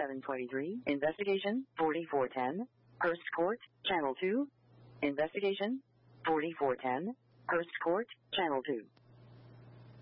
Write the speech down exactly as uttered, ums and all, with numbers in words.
seven twenty-three. Investigation forty-four ten. Hearst Court, Channel two. Investigation forty-four ten. Hearst Court, Channel two.